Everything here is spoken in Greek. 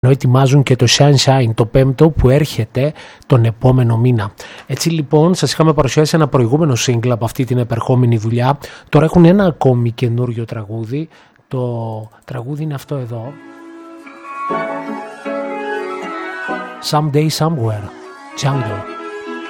ενώ ετοιμάζουν και το Sunshine, το πέμπτο που έρχεται τον επόμενο μήνα. Έτσι λοιπόν σας είχαμε παρουσιάσει ένα προηγούμενο single από αυτή την επερχόμενη δουλειά. Τώρα έχουν ένα ακόμη καινούριο τραγούδι. Το τραγούδι είναι αυτό εδώ. Someday Somewhere, Jungle.